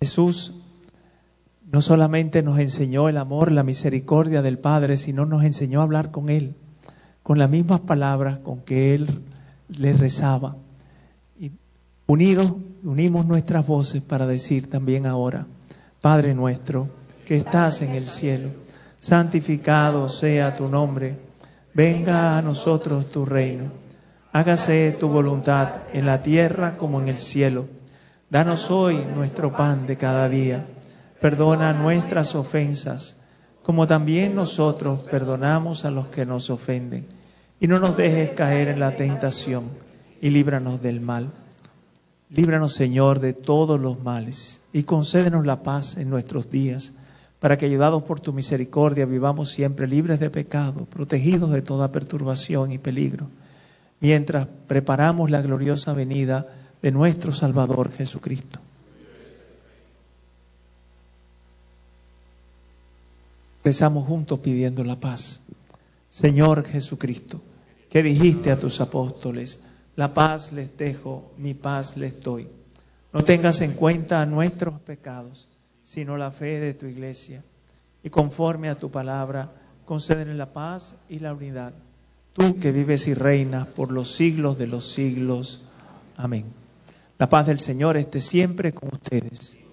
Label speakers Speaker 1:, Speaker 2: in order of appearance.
Speaker 1: Jesús no solamente nos enseñó el amor, la misericordia del Padre, sino nos enseñó a hablar con Él, con las mismas palabras con que Él le rezaba. Y unimos nuestras voces para decir también ahora: Padre nuestro, que estás en el cielo, santificado sea tu nombre. Venga a nosotros tu reino. Hágase tu voluntad en la tierra como en el cielo. Danos hoy nuestro pan de cada día. Perdona nuestras ofensas, como también nosotros perdonamos a los que nos ofenden. Y no nos dejes caer en la tentación, y líbranos del mal. Líbranos, Señor, de todos los males, y concédenos la paz en nuestros días, para que, ayudados por tu misericordia, vivamos siempre libres de pecado, protegidos de toda perturbación y peligro, mientras preparamos la gloriosa venida de nuestro Salvador Jesucristo. Rezamos juntos pidiendo la paz. Señor Jesucristo, que dijiste a tus apóstoles: la paz les dejo, mi paz les doy. No tengas en cuenta nuestros pecados, sino la fe de tu iglesia. Y conforme a tu palabra, concédele la paz y la unidad. Tú que vives y reinas por los siglos de los siglos. Amén. La paz del Señor esté siempre con ustedes.